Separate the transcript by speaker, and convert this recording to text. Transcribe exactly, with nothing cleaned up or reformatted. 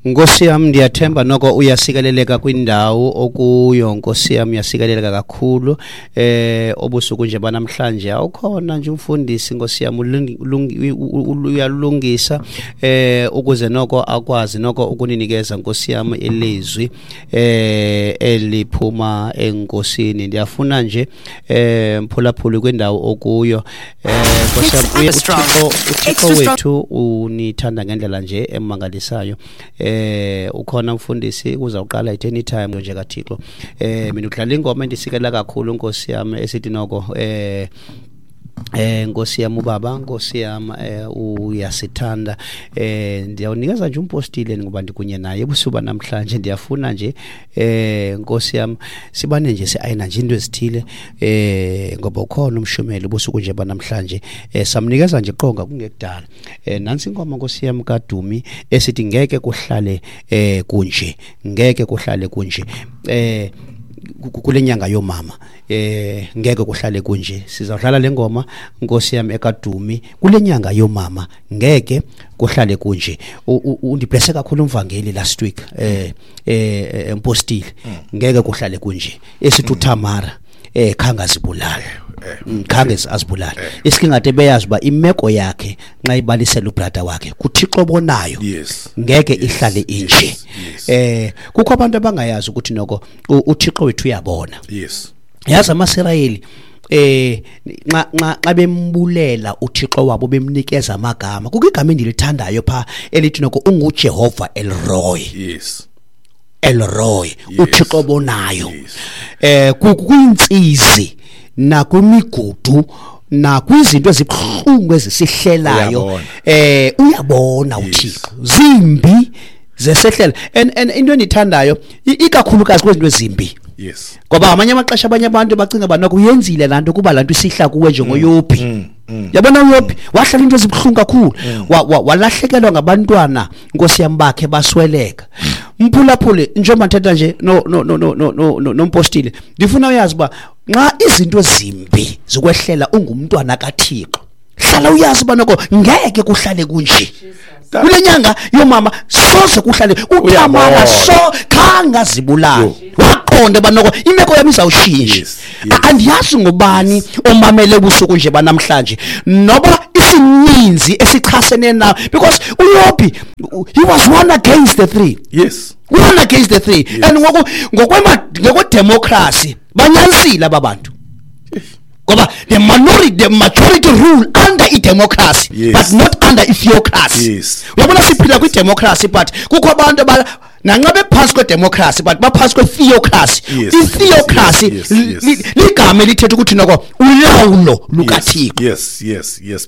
Speaker 1: Nkosi yami ndiyathemba noko uyasikeleleka kwindawo okuyo Nkosi yami uyasikeleleka kakhulu eh obusuku nje banamhlanje awukhona nje umfundisi Nkosi yami uyalungisa eh ukuze noko akwazi noko ukuninikeza Nkosi yami ilizwi eh eliphuma enkosini ndiyafuna nje eh mphulaphuli kwindawo okuyo eh Nkosi yami uThixo wethu unithanda ngendlela nje emangalisayo eh ukhona umfundisi uzawuqala at any time nje kaThixo eh mina udlala ingoma endisikela kakhulu Nkosi yami esithi noko eh eh Nkosi yami ubaba Nkosi yami uyasithanda eh ndiyawunikeza nje umpostile ngoba ndikunye naye ebusuku namhlanje ndiyafuna nje eh Nkosi yami sibane nje siayina nje into ezithile eh ngoba ukhona umshumeli ebusuku nje banamhlanje eh samnikeza nje qonga kungekudala eh nansi ingoma Nkosi yami kaDumi esithi ngeke kuhlale eh kunje ngeke kuhlale kunje eh kule nyanga yomama eh ngeke kuhlale kunje sizawudlala lengoma Nkosi yami ekaDumi kule nyanga yomama ngeke kuhlale kunje undiblesse kakhulu umvangeli last week eh eh empostile ngeke kuhlale kunje esithi uThamara eh khanga zibulala khange azibulala isikingade beyazi ba imeko yakhe nxa ibalisela ubrother wakhe kuThixo bonayo ngeke ihlale inje eh kukho abantu abangayazi ukuthi noko uThixo wethu uyabona yes yazi amaSirayeli eh nxa nxa bembulela uThixo wabo bemnikeza amagama kukigama endilithandayo pha elithi noko unguJehova Elroy yes Elroy uThixo bonayo eh kuyinsizi na kumigudu na kwizinto ezibhlungu ezisihlelayo eh uyabona uThixo zimbi zesehlela and into enithandayo ikakhulukazi kwezinto ezimbi yes ngoba amanye amaxesha abanye abantu bacinga bana kuyenzile lanto kuba lanto isihla kuwe njengoYobi yabona uYobi wahlala into ezibhlungu kakhulu walahlekelwa ngabantwana Nkosi yami bakhe basweleka mphulaphule njengoba nthetha nje no no no no no nompostile ndifuna uyazi ba nxa izinto zimbi zikwehlela ungumntwana kaThixo hlala uyazi banako ngeke kuhlale kunje kule nyanga yomama soze kuhlale uThamara so khanga zibulala waqonde banako imeko yami izawushintsha andiyazi ngobani omamele ubusuku nje banamhlanje noba isininzi esichasene na because uYobi he was one against the three yes one against the three yes. And ngoku ngokwema ngokudemocracy banyanisile ababantu ngoba the minority the majority rule under a democracy yes. But not under a theocracy yes. Uyabona siphila kwi democracy but kukho abantu aba nangabe phansi kwe democracy but baphansi kwe theocracy i theocracy ligama elithetha ukuthi noko ulawulo lukaThixo
Speaker 2: yes yes yes